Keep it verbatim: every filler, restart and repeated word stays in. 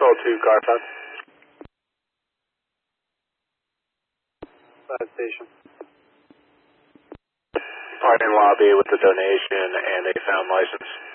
Control two, car five. Five station. Parking lobby with the donation and a found license.